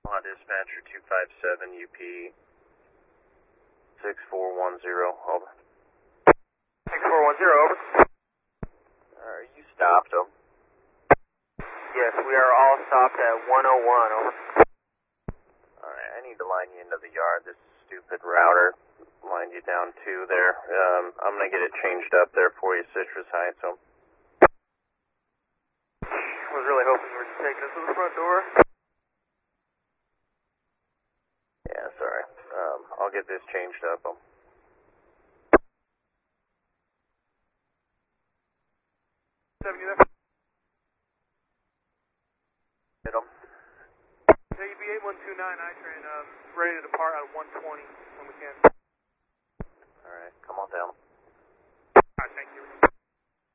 Dispatcher 257 UP 6410, over. 6410, over. You stopped them? Yes, we are all stopped at 101, over. Alright, I need to line you into the yard. This stupid router lined you down too there. I'm gonna get it changed up there for you, Citrus Heights. So. I was really hoping you were taking us to the front door. Yeah, sorry. I'll get this changed up. Hit him. WB 8129, I-Train, ready to depart at 120.